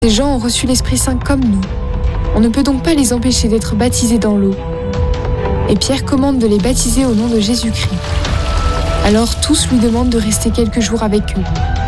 Ces gens ont reçu l'Esprit Saint comme nous. On ne peut donc pas les empêcher d'être baptisés dans l'eau. Et Pierre commande de les baptiser au nom de Jésus-Christ. Alors tous lui demandent de rester quelques jours avec eux.